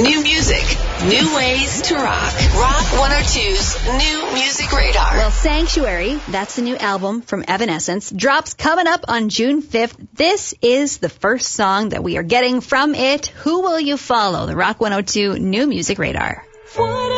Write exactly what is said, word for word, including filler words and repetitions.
New music, new ways to rock. Rock one oh two's New Music Radar. Well, Sanctuary, that's the new album from Evanescence, drops coming up on June fifth. This is the first song that we are getting from it. Who will you follow? The Rock one oh two New Music Radar. What?